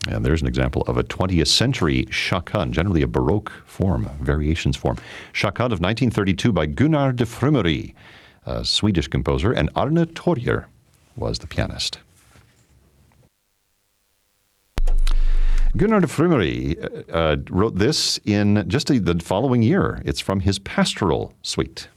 And there's an example of a 20th century chaconne, generally a Baroque form, variations form. Chaconne of 1932 by Gunnar de Frumery, a Swedish composer, and Arne Torjer was the pianist. Gunnar de Frumery wrote this in just the following year. It's from his Pastoral Suite.